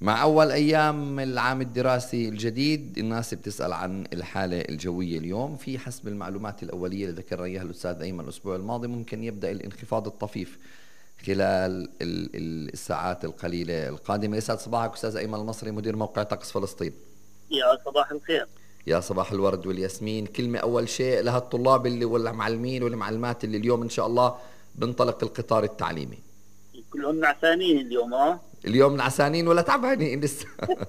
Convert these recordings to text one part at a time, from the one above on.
مع أول أيام العام الدراسي الجديد الناس بتسأل عن الحالة الجوية اليوم. في حسب المعلومات الأولية اللي ذكرها إياها الأستاذ أيمن الأسبوع الماضي ممكن يبدأ الانخفاض الطفيف خلال الساعات القليلة القادمة. يسعد صباحك أستاذ أيمن المصري مدير موقع طقس فلسطين. يا صباح الخير. يا صباح الورد والياسمين. كلمة أول شيء لهالطلاب اللي والمعلمين والمعلمات اللي اليوم إن شاء الله بنطلق القطار التعليمي. كلهم نعسانين اليوم. اليوم نعسانين ولا تعبانين لسه؟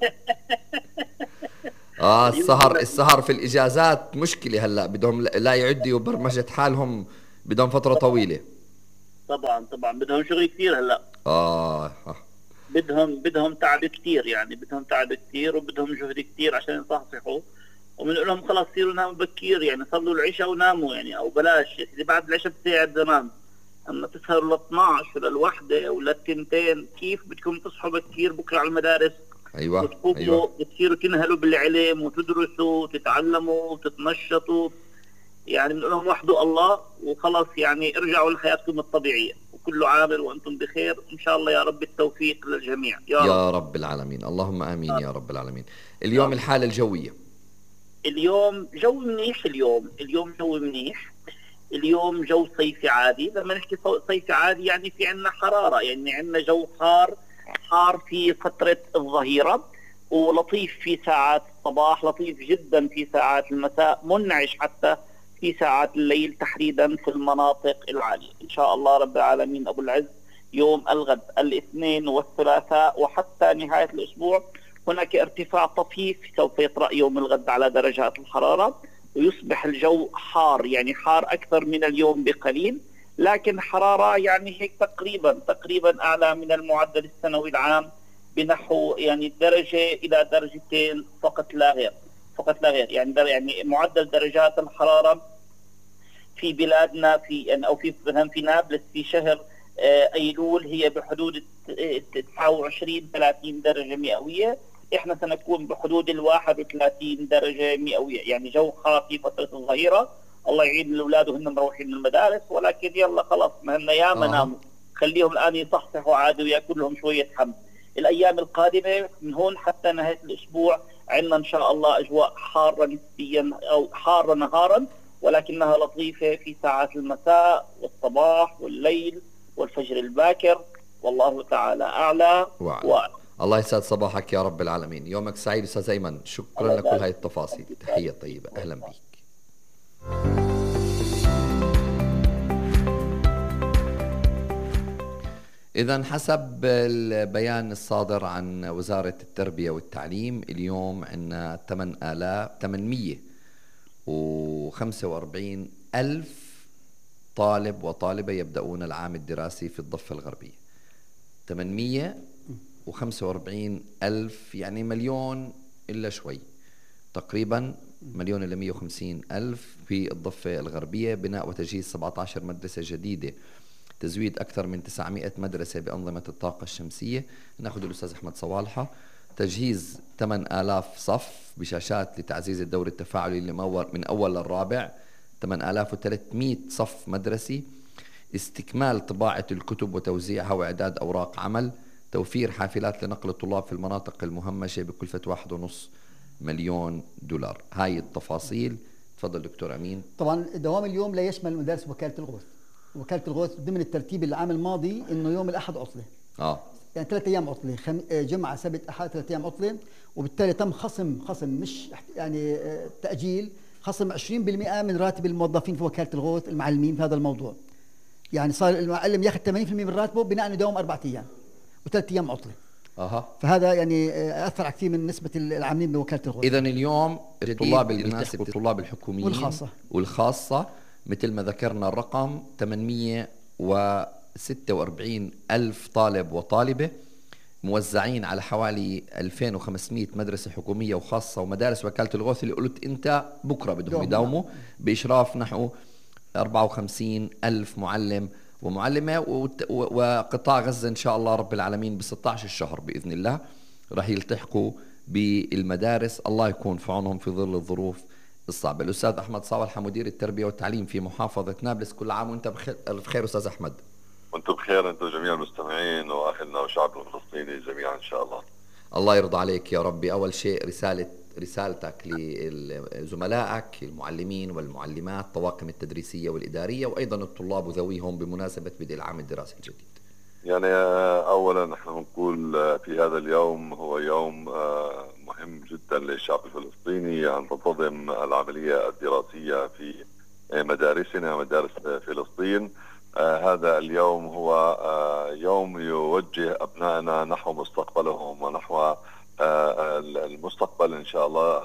اليوم السهر في الإجازات مشكلة. هلأ بدهم لا يعدوا برمجة حالهم، بدهم فترة طويلة. طبعا بدهم شغل كثير هلا. آه بدهم تعب كثير، يعني بدهم تعب كثير وبدهم جهد كثير عشان يصحصحوا. وبنقول لهم خلاص صيروا ناموا بكير، يعني صلوا العشاء وناموا، يعني او بلاش اللي بعد العشاء بتساعد زمان. اما تسهروا ل 12 ولا الوحده ولا التنتين، كيف بدكم تصحوا بكير بكره على المدارس؟ أيوة. بتصيروا تنهلوا بالعلم وتدرسوا وتتعلموا وتتنشطوا. يعني بنقول لهم وحدوا الله وخلاص، يعني ارجعوا لحياتكم الطبيعيه، وكل عام وانتم بخير ان شاء الله. يا رب التوفيق للجميع يا رب العالمين، اللهم امين يا رب العالمين. اليوم الحاله الجويه، اليوم جو منيح. اليوم جو منيح. اليوم جو صيفي عادي. لما نحكي صيفي عادي يعني في عندنا حراره، يعني عندنا جو حار في فتره الظهيره، ولطيف في ساعات الصباح، لطيف جدا في ساعات المساء، منعش حتى في ساعات الليل تحديدا في المناطق العالية. إن شاء الله رب العالمين أبو العز يوم الغد الاثنين والثلاثاء وحتى نهاية الأسبوع هناك ارتفاع طفيف سوف يطرأ يوم الغد على درجات الحرارة، ويصبح الجو حار، يعني حار أكثر من اليوم بقليل، لكن حرارة يعني هيك تقريبا أعلى من المعدل السنوي العام بنحو يعني درجة إلى درجتين فقط لا غير. يعني معدل درجات الحرارة في بلادنا في يعني او في مثلا في نابلس في شهر ايلول هي بحدود 29-30 درجة مئوية. احنا سنكون بحدود 31 درجة مئوية، يعني جو حار في فترة الظهيرة. الله يعين الاولاد وهن مروحين من المدارس، ولكن يلا خلاص ما هن ياما ناموا، خليهم الان يصحصحوا عادي وياكل لهم شوية حمد. الايام القادمة من هون حتى نهاية الاسبوع عندنا ان شاء الله اجواء حارة نسبيا او حارة نهارا، ولكنها لطيفة في ساعات المساء والصباح والليل والفجر الباكر، والله تعالى أعلى وأعلم. الله يسعد صباحك يا رب العالمين. يومك سعيد أستاذ أيمن، شكرا لكل هاي التفاصيل. تحية طيبة، أهلا بك. إذا حسب البيان الصادر عن وزارة التربية والتعليم اليوم عندنا 845 ألف طالب وطالبة يبدأون العام الدراسي في الضفة الغربية. 845 ألف يعني مليون إلا شوي، تقريبا مليون إلا 150 ألف في الضفة الغربية. بناء وتجهيز 17 مدرسة جديدة، تزويد أكثر من 900 مدرسة بأنظمة الطاقة الشمسية. نأخذ الأستاذ أحمد صوالحة. تجهيز 8000 صف بشاشات لتعزيز الدور التفاعلي من أول للرابع. 8300 صف مدرسي. استكمال طباعة الكتب وتوزيعها وإعداد أوراق عمل. توفير حافلات لنقل الطلاب في المناطق المهمشة بكلفة 1.5 مليون دولار. هاي التفاصيل. تفضل دكتور أمين. طبعا دوام اليوم لا يشمل مدارس وكالة الغوث. وكالة الغوث ضمن الترتيب العام الماضي انه يوم الاحد عطلة، يعني 3 ايام عطلة، جمعة سبت احد 3 ايام عطلة، وبالتالي تم خصم مش يعني تأجيل، خصم 20% من راتب الموظفين في وكالة الغوث المعلمين في هذا الموضوع. يعني صار المعلم ياخذ 80% من راتبه بناء انه يداوم 4 ايام و3 ايام عطلة. فهذا يعني اثر على كثير من نسبة العاملين بوكالة الغوث. اذا اليوم الطلاب يناسب الطلاب الحكوميين والخاصة مثل ما ذكرنا الرقم 846 ألف طالب وطالبة موزعين على حوالي 2500 مدرسة حكومية وخاصة ومدارس وكالة الغوث اللي قلت أنت بكرة بدهم يداوموا بإشراف نحو 54 ألف معلم ومعلمة. وقطاع غزة إن شاء الله رب العالمين ب16 الشهر بإذن الله رح يلتحقوا بالمدارس. الله يكون في عونهم في ظل الظروف الصعبة. الأستاذ أحمد صالحة مدير التربية والتعليم في محافظة نابلس، كل عام وأنت بخير أستاذ أحمد. وأنتم بخير أنتم جميع المستمعين وأهلنا وشعبنا الفلسطيني جميعا إن شاء الله. الله يرضى عليك يا ربي. أول شيء رسالتك لزملائك المعلمين والمعلمات، الطواقم التدريسية والإدارية، وأيضا الطلاب وذويهم بمناسبة بدء العام الدراسي الجديد. يعني أولا نحن نقول في هذا اليوم هو يوم مهم جدا للشعب الفلسطيني أن تنتظم العملية الدراسية في مدارسنا، مدارس فلسطين. هذا اليوم هو يوم يوجه أبنائنا نحو مستقبلهم ونحو المستقبل إن شاء الله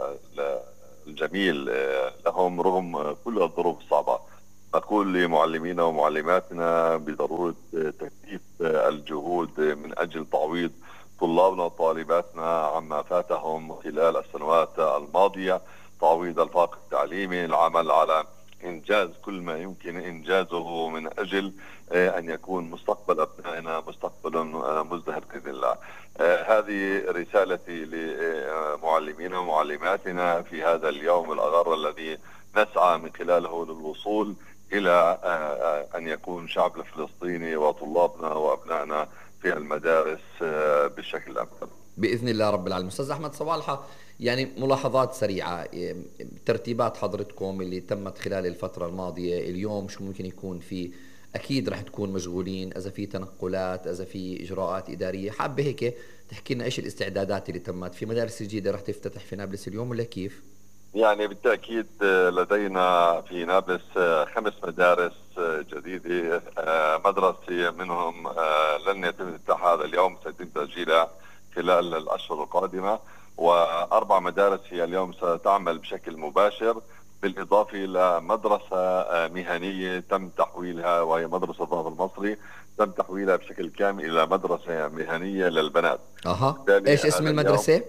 الجميل لهم رغم كل الظروف الصعبة. أقول لمعلمينا ومعلماتنا بضرورة تكثيف الجهود من أجل تعويض طلابنا وطالباتنا عما فاتهم خلال السنوات الماضية، تعويض الفاقد التعليمي، العمل على إنجاز كل ما يمكن إنجازه من أجل أن يكون مستقبل أبنائنا مستقبل مزدهر بإذن الله. هذه رسالتي لمعلمينا ومعلماتنا في هذا اليوم الأغر الذي نسعى من خلاله للوصول إلى أن يكون شعبنا الفلسطيني وطلابنا وأبنائنا في المدارس بشكل أفضل بإذن الله رب العالمين. أستاذ أحمد صوالحة، يعني ملاحظات سريعة، ترتيبات حضرتكم اللي تمت خلال الفترة الماضية، اليوم شو ممكن يكون فيه؟ أكيد رح تكون مشغولين، إذا في تنقلات، إذا في إجراءات إدارية، حابة هيك تحكي لنا إيش الاستعدادات اللي تمت في مدارس جديدة رح تفتتح في نابلس اليوم ولا كيف؟ يعني بالتأكيد لدينا في نابلس 5 مدارس جديدة، مدرسة منهم لن يتم افتتاحها هذا اليوم، سيتم تسجيلها خلال الأشهر القادمة، و4 مدارس هي اليوم ستعمل بشكل مباشر، بالإضافة إلى مدرسة مهنية تم تحويلها وهي مدرسة الظافر المصري، تم تحويلها بشكل كامل إلى مدرسة مهنية للبنات. إيش اسم المدرسة؟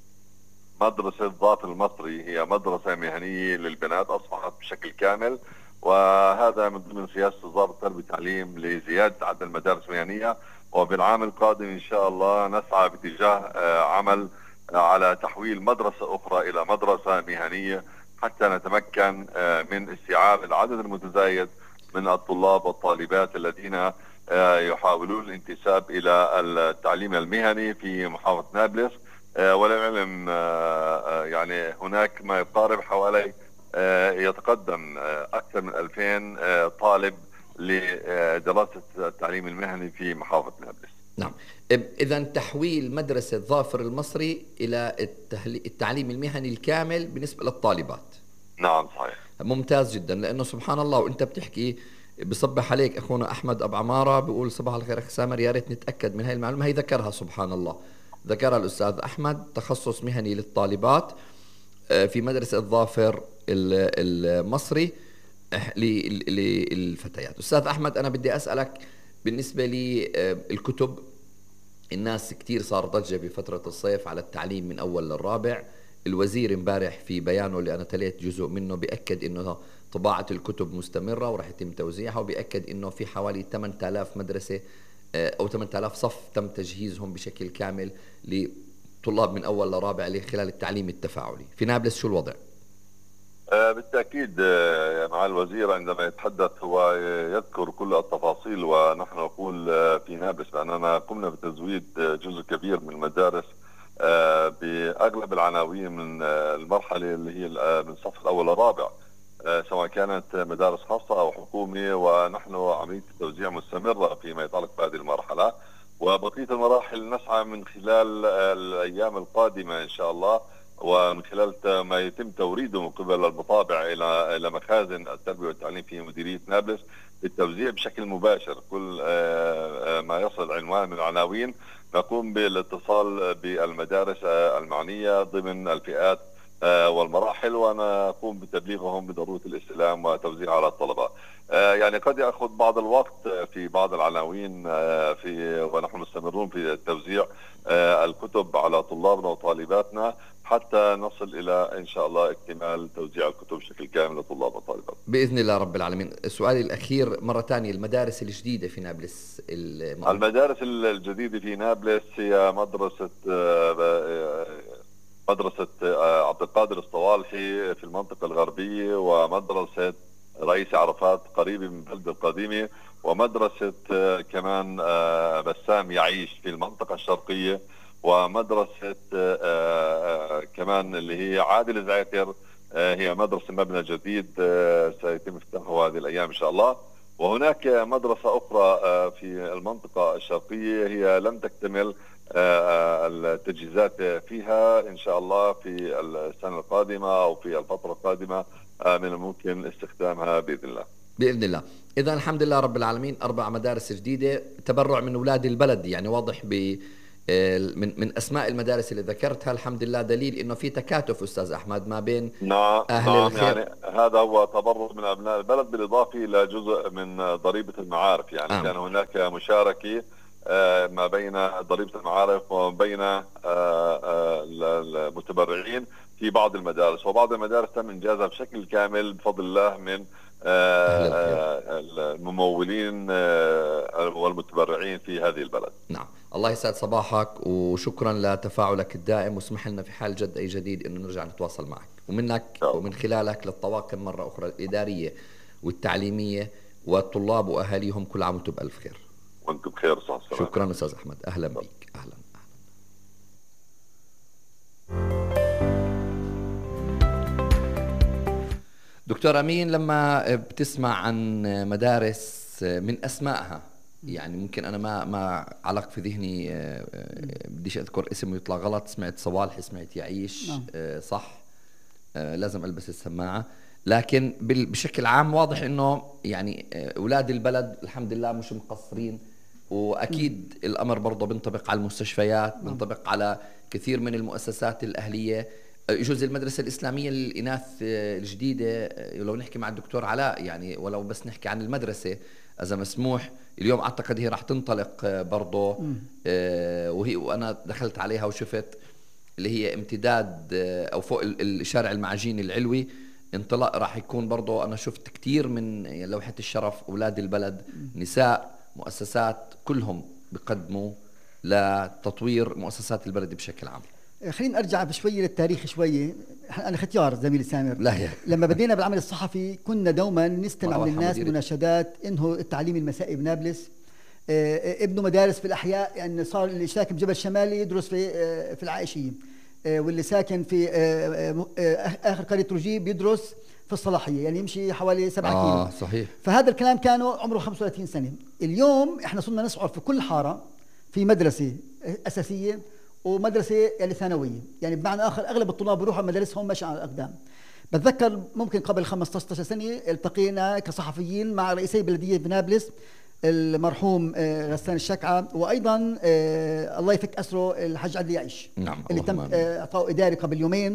مدرسة الظافر المصري هي مدرسة مهنية للبنات، أصبحت بشكل كامل، وهذا من ضمن سياسة وزارة التربية والتعليم لزيادة عدد المدارس المهنية. وبالعام القادم إن شاء الله نسعى باتجاه عمل على تحويل مدرسة أخرى إلى مدرسة مهنية حتى نتمكن من استيعاب العدد المتزايد من الطلاب والطالبات الذين يحاولون الانتساب إلى التعليم المهني في محافظة نابلس. وللعلم يعني هناك ما يقارب حوالي يتقدم أكثر من 2000 طالب لدراسة التعليم المهني في محافظة نابلس. نعم، إذا تحويل مدرسة الظافر المصري إلى التعليم المهني الكامل بالنسبة للطالبات. نعم صحيح. ممتاز جدا، لأنه سبحان الله وأنت بتحكي بصبح عليك أخونا أحمد أبو عمارة، بيقول صباح الخير أخي سامر، يا ريت نتأكد من هاي المعلومة، هي ذكرها سبحان الله، ذكرها الأستاذ أحمد، تخصص مهني للطالبات في مدرسة الظافر المصري للفتيات. أستاذ أحمد، أنا بدي أسألك بالنسبة للكتب، الناس كتير صار ضجة بفترة الصيف على التعليم من أول للرابع. الوزير امبارح في بيانه اللي أنا تليت جزء منه بيأكد إنه طباعة الكتب مستمرة ورح يتم توزيعها، وبيأكد إنه في حوالي 8000 مدرسة أو 8000 صف تم تجهيزهم بشكل كامل لطلاب من أول لرابع خلال التعليم التفاعلي. في نابلس شو الوضع؟ بالتأكيد مع الوزير عندما يتحدث هو يذكر كل التفاصيل، ونحن نقول في نابلس بأننا قمنا بتزويد جزء كبير من المدارس بأغلب العناوين من المرحلة اللي هي من الصف الأول للرابع، سواء كانت مدارس خاصة أو حكومية، ونحن عملية التوزيع مستمرة فيما يتعلق بهذه المرحلة، وبقية المراحل نسعى من خلال الأيام القادمة إن شاء الله ومن خلال ما يتم توريده من قبل المطابع إلى مخازن التربية والتعليم في مديرية نابلس للتوزيع بشكل مباشر. كل ما يصل عنوان من العناوين نقوم بالاتصال بالمدارس المعنية ضمن الفئات والمراحل، ونقوم بتبليغهم بضرورة الاستلام وتوزيع على الطلبة. يعني قد يأخذ بعض الوقت في بعض العناوين ونحن مستمرون في توزيع الكتب على طلابنا وطالباتنا حتى نصل إلى إن شاء الله اكتمال توزيع الكتب بشكل كامل لطلاب وطالبات بإذن الله رب العالمين. السؤال الأخير مرة ثانية، المدارس الجديدة في نابلس. المدارس الجديدة في نابلس هي مدرسة عبد القادر الصوالحي في المنطقة الغربية، ومدرسة رئيس عرفات قريبة من بلدة القديمة، ومدرسة كمان بسام يعيش في المنطقة الشرقية، ومدرسة كمان اللي هي عادل زعتر، هي مدرسة مبنى جديد سيتم افتتاحه هذه الأيام إن شاء الله. وهناك مدرسة أخرى في المنطقة الشرقية هي لم تكتمل التجهيزات فيها، إن شاء الله في السنة القادمة أو في الفترة القادمة من الممكن استخدامها بإذن الله. بإذن الله. إذا الحمد لله رب العالمين 4 مدارس جديدة تبرع من أولاد البلد، يعني واضح من أسماء المدارس اللي ذكرتها الحمد لله دليل إنه في تكاتف أستاذ أحمد ما بين أهل الخير. يعني هذا هو تبرع من أبناء البلد، بالإضافة إلى جزء من ضريبة المعارف، يعني كان هناك مشاركة ما بين ضريبة المعارف وما بين المتبرعين في بعض المدارس، وبعض المدارس تم إنجازها بشكل كامل بفضل الله من الممولين والمتبرعين في هذه البلد. نعم، الله يسعد صباحك وشكرا لتفاعلك الدائم، واسمح لنا في حال جد أي جديد إنه نرجع نتواصل معك ومنك ومن خلالك للطواقم مرة أخرى الإدارية والتعليمية والطلاب وأهاليهم. كل عام وانتم بألف خير. وانتم بخير. شكرا أستاذ أحمد، أهلا بك. أهلا. دكتور أمين، لما بتسمع عن مدارس من أسمائها، يعني ممكن أنا ما علق في ذهني، بديش أذكر اسم يطلع غلط، سمعت صوالح، سمعت يعيش، صح؟ لازم ألبس السماعة. لكن بشكل عام واضح إنه يعني أولاد البلد الحمد لله مش مقصرين، وأكيد الأمر برضه بينطبق على المستشفيات، بينطبق على كثير من المؤسسات الأهلية. يجوز المدرسة الإسلامية للإناث الجديدة، لو نحكي مع الدكتور علاء يعني، ولو بس نحكي عن المدرسة إذا مسموح، اليوم أعتقد هي راح تنطلق برضه، وأنا دخلت عليها وشفت اللي هي امتداد أو فوق الشارع المعاجيني العلوي، انطلاق راح يكون برضه. أنا شفت كتير من لوحة الشرف أولاد البلد، نساء، مؤسسات، كلهم بيقدموا لتطوير مؤسسات البلد بشكل عام. خلينا ارجع بشويه للتاريخ شويه. انا ختيار زميلي سامر، لا لما بدينا بالعمل الصحفي كنا دوما نستمع من الناس مناشدات انه التعليم المسائي بنابلس، ابنه مدارس في الاحياء، يعني صار اللي ساكن بجبل الشمالي يدرس في العائشيه، واللي ساكن في اخر قريه رجيب يدرس في الصلاحيه، يعني يمشي حوالي 7 كيلو. صحيح. فهذا الكلام كانوا عمره 35 سنه. اليوم احنا صرنا نشعر في كل حاره في مدرسه اساسيه ومدرسة يعني ثانوية، يعني بمعنى آخر أغلب الطلاب بيروحوا مدارسهم ماشي على الأقدام. بتذكر ممكن قبل 15 سنة التقينا كصحفيين مع رئيسي بلدية بنابلس، المرحوم غسان الشكعة، وأيضا الله يفك أسره الحاج عدلي يعيش، نعم، اللي تم إعطائه إداري قبل يومين.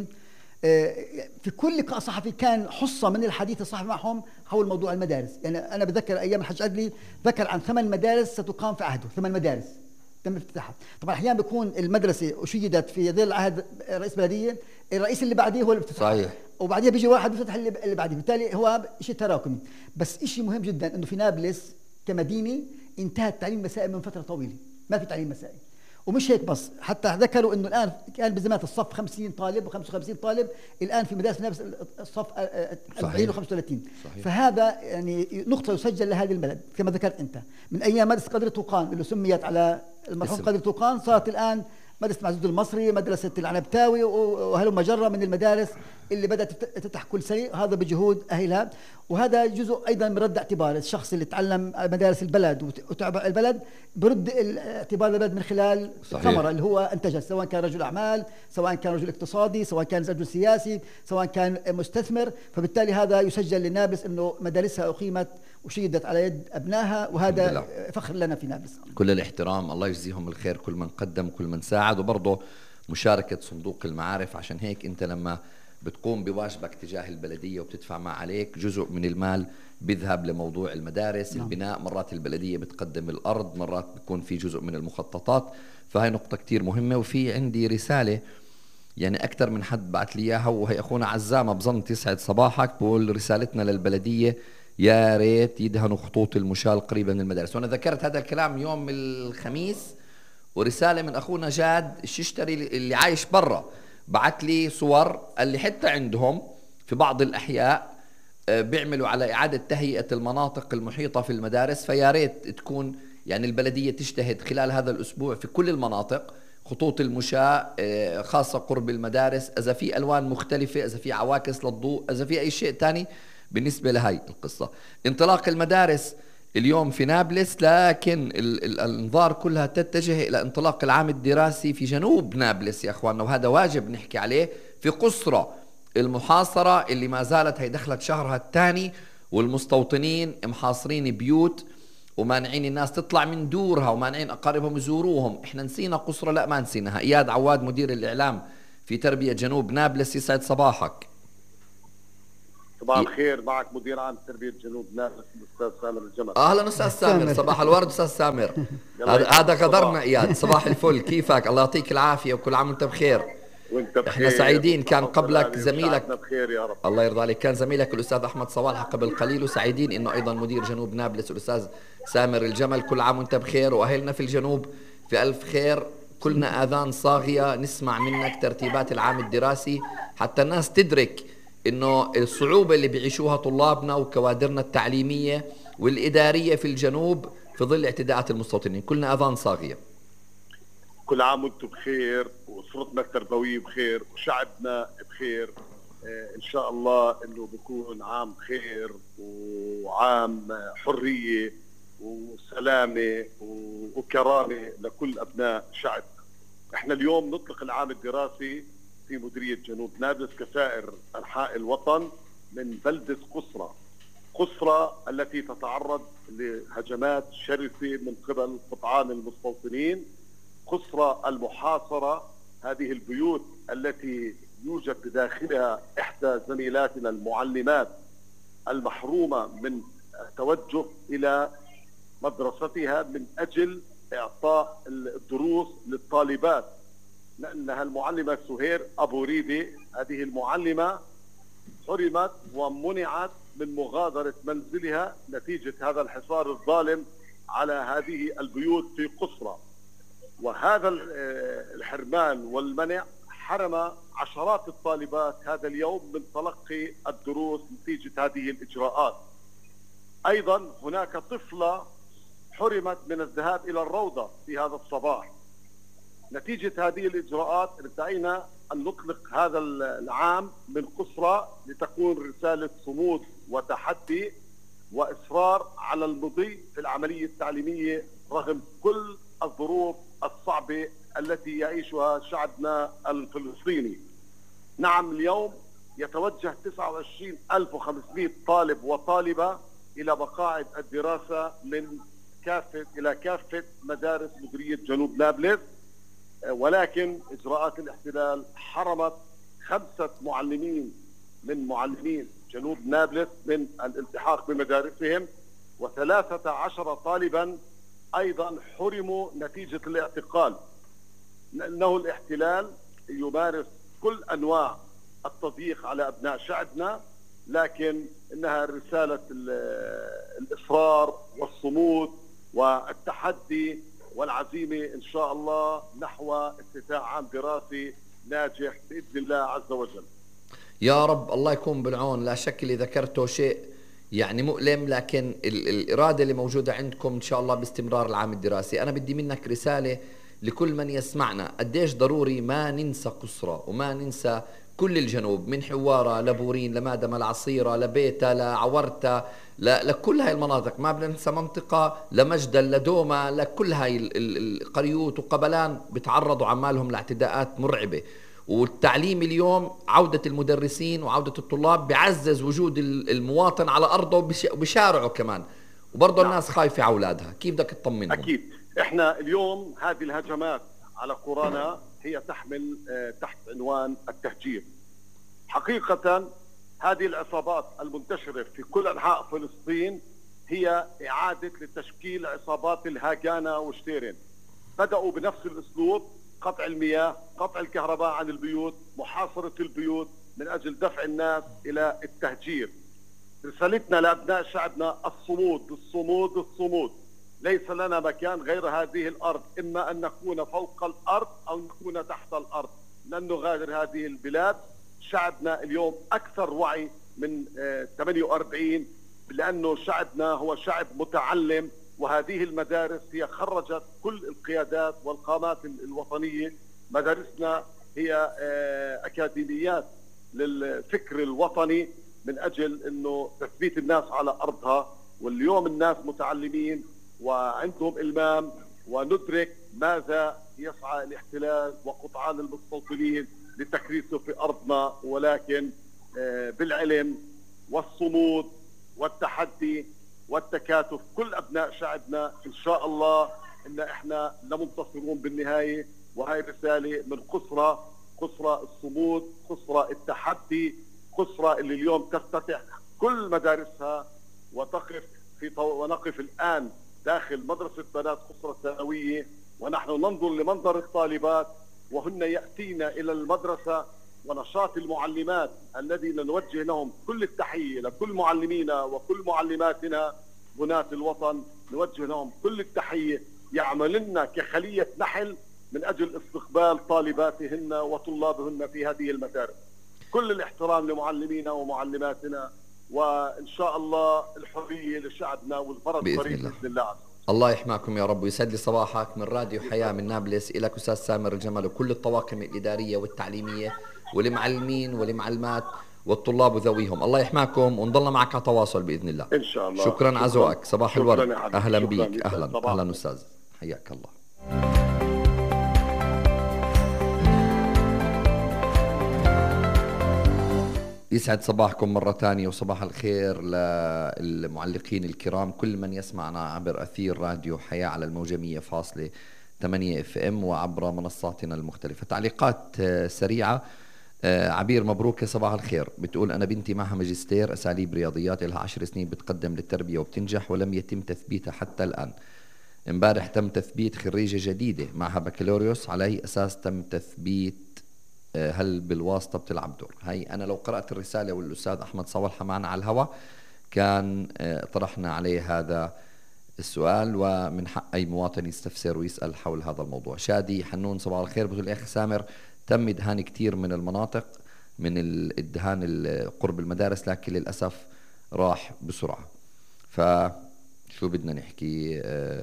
في كل لقاء صحفي كان حصة من الحديث الصحفي معهم حول موضوع المدارس. يعني أنا بتذكر أيام الحاج عدلي ذكر عن 8 مدارس ستقام في عهده، 8 مدارس تم افتتاحها. طبعا احيانا بيكون المدرسه اشيدت في ظل عهد رئيس بلديه، الرئيس اللي بعديه هو اللي بيفتتحها، صحيح، وبعديها بيجي واحد بيفتح اللي بعديه، بالتالي هو شيء تراكمي. بس شيء مهم جدا انه في نابلس كمدينه انتهى التعليم المسائي من فتره طويله، ما في تعليم مسائي. ومش هيك بس، حتى ذكروا انه الان كان بزمان الصف 50 طالب و55 طالب، الان في مدارس نابلس الصف 40 و35. فهذا يعني نقطه يسجل لهذه البلد كما ذكرت انت، من ايام مدرسه قدر طوقان اللي سميت على المرحوم قدر طوقان، صارت الان مدرسه معزوز المصري، مدرسه العنبتاوي، وهلم جره من المدارس اللي بدات تفتح كل سنه، هذا بجهود اهلها. وهذا جزء ايضا من رد اعتبار الشخص اللي تعلم مدارس البلد وتعب البلد، برد اعتبار البلد من خلال الثمره اللي هو انتجها، سواء كان رجل اعمال، سواء كان رجل اقتصادي، سواء كان رجل سياسي، سواء كان مستثمر. فبالتالي هذا يسجل لنابلس انه مدارسها اقيمت وشيدت على يد ابنائها، وهذا فخر لنا في نابلس. كل الاحترام، الله يجزيهم الخير كل من قدم كل من ساعد، وبرضه مشاركة صندوق المعارف. عشان هيك انت لما بتقوم بواجبك تجاه البلدية وبتدفع ما عليك، جزء من المال بيذهب لموضوع المدارس، البناء، مرات البلدية بتقدم الأرض، مرات بيكون في جزء من المخططات. فهي نقطة كتير مهمة. وفي عندي رسالة يعني أكثر من حد بعت لي إياها، وهي أخونا عزامة بظن تسعد صباحك، بقول رسالتنا للبلدية يا ريت يدهنوا خطوط المشاة قريبة من المدارس. وأنا ذكرت هذا الكلام يوم الخميس، ورسالة من أخونا جاد الششتري اللي عايش برا بعت لي صور، قال لي حتى عندهم في بعض الأحياء بيعملوا على إعادة تهيئة المناطق المحيطة في المدارس. فيا ريت تكون يعني البلدية تجتهد خلال هذا الأسبوع في كل المناطق، خطوط المشاة خاصة قرب المدارس، إذا في ألوان مختلفة، إذا في عواكس للضوء، إذا في أي شيء تاني بالنسبة لهاي القصة. انطلاق المدارس اليوم في نابلس، لكن الأنظار كلها تتجه إلى انطلاق العام الدراسي في جنوب نابلس يا أخواننا، وهذا واجب نحكي عليه، في قصرة المحاصرة اللي ما زالت هي دخلت شهرها الثاني، والمستوطنين محاصرين بيوت ومانعين الناس تطلع من دورها ومانعين أقاربهم يزوروهم. إحنا نسينا قصرة؟ لا ما نسيناها. إياد عواد مدير الإعلام في تربية جنوب نابلس، يسعد صباحك. صباح الخير، معك مدير عام تربية جنوب نابلس الأستاذ سامر الجمل. أهلا أستاذ سامر، صباح الورد أستاذ سامر. هذا قدرنا إياد، صباح الفل، كيفك؟ الله يعطيك العافية وكل عام وأنت بخير. وانت بخير. احنا سعيدين، كان قبلك زميلك بخير يا رب. الله يرضى عليك، كان زميلك الأستاذ أحمد صوالح قبل قليل، وسعيدين إنه أيضا مدير جنوب نابلس الأستاذ سامر الجمل. كل عام وأنت بخير، وأهلنا في الجنوب في ألف خير. كلنا آذان صاغية نسمع منك ترتيبات العام الدراسي حتى الناس تدرك إنه الصعوبة اللي بيعيشوها طلابنا وكوادرنا التعليمية والإدارية في الجنوب في ظل اعتداءات المستوطنين. كلنا آذان صاغية. كل عام وانتم بخير، وأسرتنا التربوية بخير، وشعبنا بخير. إن شاء الله إنه بيكون عام خير وعام حرية وسلامة وكرامة لكل أبناء شعبنا. إحنا اليوم نطلق العام الدراسي في مديرية جنوب نابلس كسائر أنحاء الوطن من بلدة قصرة التي تتعرض لهجمات شرسة من قبل قطعان المستوطنين. قصرة المحاصرة، هذه البيوت التي يوجد بداخلها إحدى زميلاتنا المعلمات المحرومة من التوجه إلى مدرستها من أجل إعطاء الدروس للطالبات، لأنها المعلمة سهير أبو ريدي، هذه المعلمة حرمت ومنعت من مغادرة منزلها نتيجة هذا الحصار الظالم على هذه البيوت في قصرة. وهذا الحرمان والمنع حرم عشرات الطالبات هذا اليوم من تلقي الدروس نتيجة هذه الإجراءات. أيضا هناك طفلة حرمت من الذهاب إلى الروضة في هذا الصباح. نتيجة هذه الإجراءات ارتأينا أن نطلق هذا العام من قصرة لتكون رسالة صمود وتحدي وإصرار على المضي في العملية التعليمية رغم كل الظروف الصعبة التي يعيشها شعبنا الفلسطيني. نعم، اليوم يتوجه 29,500 طالب وطالبة إلى مقاعد الدراسة إلى كافة مدارس مديرية جنوب نابلس، ولكن إجراءات الاحتلال حرمت 5 معلمين من معلمين جنوب نابلس من الالتحاق بمدارسهم، و13 طالبا أيضا حرموا نتيجة الاعتقال، لأنه الاحتلال يمارس كل أنواع التضييق على أبناء شعبنا، لكن إنها رسالة الإصرار والصمود والتحدي والعزيمة إن شاء الله نحو افتتاح عام دراسي ناجح بإذن الله عز وجل. يا رب، الله يكون بالعون. لا شك اللي ذكرته شيء يعني مؤلم، لكن الإرادة اللي موجودة عندكم إن شاء الله باستمرار العام الدراسي. أنا بدي منك رسالة لكل من يسمعنا، قديش ضروري ما ننسى قصرة وما ننسى كل الجنوب، من حوارة لبورين لمادم العصيرة لبيتا لعورتا لكل هاي المناطق، ما بدنا ننسى منطقة لمجدل لدوما، لكل هاي القريوت وقبلان بتعرضوا عمالهم لاعتداءات مرعبة. والتعليم اليوم عودة المدرسين وعودة الطلاب بعزز وجود المواطن على أرضه وبشارعه كمان، وبرضه الناس خايفة على أولادها. كيف بدك تطمنهم؟ أكيد. إحنا اليوم هذه الهجمات على قرانا هي تحمل تحت عنوان التهجير. حقيقة هذه العصابات المنتشرة في كل أنحاء فلسطين هي إعادة لتشكيل عصابات الهاجانا وشتيرن. بدأوا بنفس الأسلوب، قطع المياه، قطع الكهرباء عن البيوت، محاصرة البيوت من أجل دفع الناس إلى التهجير. رسالتنا لأبناء شعبنا الصمود الصمود الصمود. ليس لنا مكان غير هذه الأرض، إما أن نكون فوق الأرض أو نكون تحت الأرض، لن نغادر هذه البلاد. شعبنا اليوم أكثر وعي من 48، لأنه شعبنا هو شعب متعلم وهذه المدارس هي خرجت كل القيادات والقامات الوطنية. مدارسنا هي أكاديميات للفكر الوطني من أجل أنه تثبيت الناس على أرضها. واليوم الناس متعلمين وعندهم إلمام، وندرك ماذا يسعى الاحتلال وقطعان المستوطنين لتكريسه في أرضنا، ولكن بالعلم والصمود والتحدي والتكاتف كل أبناء شعبنا إن شاء الله إن إحنا لمنتصرون بالنهاية. وهي رسالة من قصرى الصمود، قصرى التحدي، قصرى اللي اليوم تفتتح كل مدارسها وتقف ونقف الآن داخل مدرسة بنات قصرى الثانوية، ونحن ننظر لمنظر الطالبات وهن يأتين إلى المدرسة، ونشاط المعلمات الذين نوجه لهم كل التحية لكل معلمينا وكل معلماتنا بنات الوطن، نوجه لهم كل التحية، يعملن كخلية نحل من أجل استقبال طالباتهن وطلابهن في هذه المدارس. كل الاحترام لمعلمينا ومعلماتنا، وإن شاء الله الحرية لشعبنا والفرج قريب بإذن الله. الله يحماكم يا رب ويسعد لي صباحك. من راديو حياة من نابلس إليك أستاذ سامر الجمل وكل الطواقم الإدارية والتعليمية والمعلمين والمعلمات والطلاب وذويهم. الله يحماكم ونضل معك على تواصل بإذن الله إن شاء الله. شكرا على ذوقك. صباح الورد. أهلا بيك. أهلا أستاذ، حياك الله. يسعد صباحكم مرة ثانية وصباح الخير للمعلقين الكرام، كل من يسمعنا عبر أثير راديو حياة على الموجة 100.8 FM وعبر منصاتنا المختلفة. تعليقات سريعة. عبير مبروك صباح الخير، بتقول أنا بنتي معها ماجستير أساليب رياضيات، لها 10 سنين بتقدم للتربية وبتنجح ولم يتم تثبيتها حتى الآن. امبارح تم تثبيت خريجة جديدة معها بكالوريوس، على أي أساس تم تثبيت؟ هل بالواسطة بتلعب دور؟ هاي أنا لو قرأت الرسالة والأستاذ أحمد صوالحة معنا على الهواء كان طرحنا عليه هذا السؤال، ومن حق أي مواطن يستفسر ويسأل حول هذا الموضوع. شادي حنون صباح الخير، بتقول الأخ سامر تم إدهان كتير من المناطق من الإدهان قرب المدارس، لكن للأسف راح بسرعة. فشو بدنا نحكي؟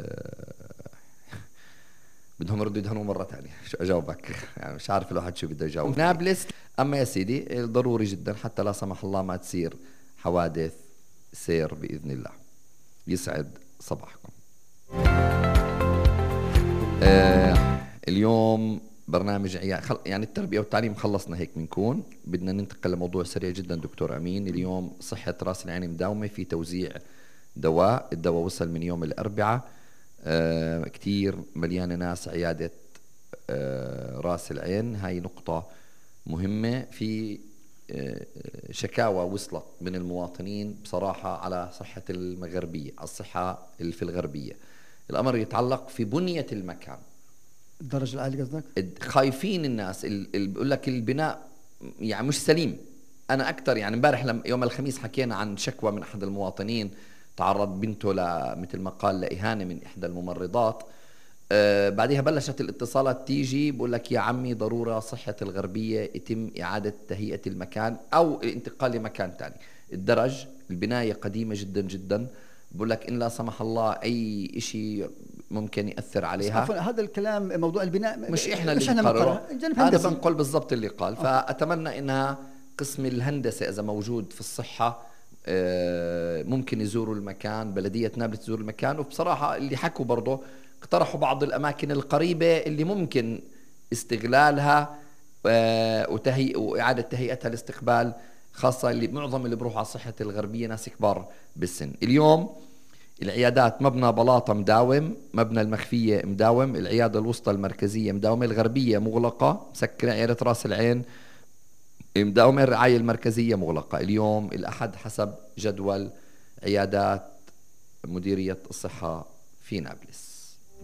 بدهم يردوا يدهنوا مرة ثانية. شو أجاوبك؟ يعني مش عارف الواحد شو بده يجاوب. نابلس أما يا سيدي ضروري جدا حتى لا سمح الله ما تصير حوادث سير بإذن الله. يسعد صباحكم. اليوم برنامج يعني التربية والتعليم خلصنا هيك بنكون. بدنا ننتقل لموضوع سريع جدا دكتور أمين. اليوم صحة راس العين مداومة في توزيع دواء. الدواء وصل من يوم الأربعاء. كتير مليانة ناس عيادة راس العين. هاي نقطة مهمة. في شكاوى وصلت من المواطنين بصراحة على صحة المغربية، الصحة اللي في الغربية. الأمر يتعلق في بنية المكان. الدرجة العالية قصدك؟ خايفين الناس اللي بيقول لك البناء يعني مش سليم. أنا أكتر يعني امبارح يوم الخميس حكينا عن شكوى من أحد المواطنين تعرض بنته مثل ما قال لإهانة من إحدى الممرضات. بعدها بلشت الاتصالات تيجي بقول لك يا عمي ضرورة صحة الغربية يتم إعادة تهيئة المكان أو الانتقال لمكان تاني. الدرج البناية قديمة جدا جدا، بقول لك إن لا سمح الله أي إشي ممكن يأثر عليها. هذا الكلام موضوع البناء مش إحنا اللي نقرره، أنا بنقول بالضبط اللي قال. فأتمنى إنها قسم الهندسة إذا موجود في الصحة ممكن يزوروا المكان، بلدية نابلس تزور المكان. وبصراحة اللي حكوا برضه اقترحوا بعض الأماكن القريبة اللي ممكن استغلالها وإعادة تهيئتها لاستقبال، خاصة اللي معظم اللي بروحوا على صحة الغربية ناس كبار بالسن. اليوم العيادات مبنى بلاطة مداوم، مبنى المخفية مداوم، العيادة الوسطى المركزية مداومة، الغربية مغلقة مسكرة، عيادة راس العين مداومة، الرعاية المركزية مغلقة. اليوم الأحد حسب جدول عيادات مديرية الصحة في نابلس.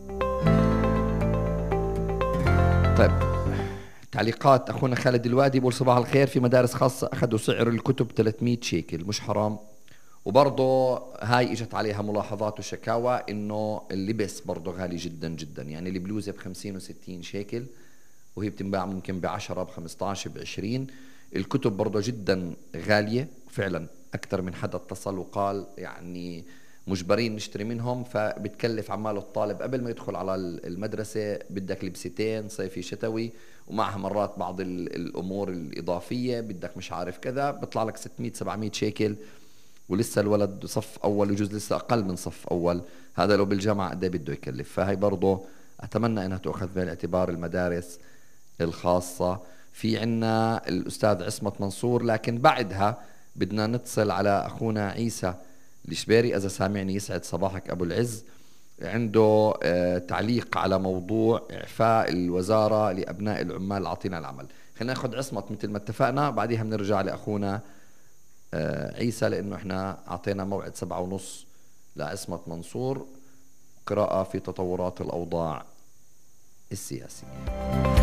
طيب تعليقات أخونا خالد الوادي بقول صباح الخير، في مدارس خاصة أخذوا سعر الكتب 300 شيكل مش حرام؟ وبرضه هاي اجت عليها ملاحظات وشكاوى انه اللبس برضه غالي جدا جدا. يعني البلوزة ب50 و60 شيكل وهي بتنباع ممكن ب10 ب15 ب20. الكتب برضه جدا غالية فعلا. أكثر من حدا اتصل وقال يعني مجبرين نشتري منهم، فبتكلف عماله الطالب قبل ما يدخل على المدرسة بدك لبستين صيفي شتوي، ومعها مرات بعض الأمور الإضافية، بدك مش عارف كذا، بيطلع لك 600-700 شيكل، ولسه الولد صف أول يجوز لسه أقل من صف أول. هذا لو بالجامعة قد بده يكلف. فهي برضه أتمنى أنها تأخذ بعين الاعتبار المدارس الخاصة. في عنا الأستاذ عصمت منصور، لكن بعدها بدنا نتصل على أخونا عيسى الشبيري، إذا سامعني يسعد صباحك أبو العز. عنده تعليق على موضوع إعفاء الوزارة لأبناء العمال العاطين العمل. خلينا ناخذ عصمت مثل ما اتفقنا، بعدها بنرجع لأخونا عيسى، لأنه احنا أعطينا موعد 7:30 لعصمت منصور، قراءة في تطورات الأوضاع السياسية.